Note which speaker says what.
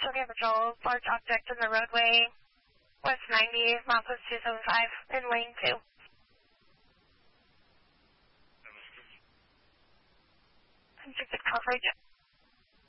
Speaker 1: Tokyo Patrol, large object in the roadway, West 90, milepost 275, in lane 2. Restricted coverage.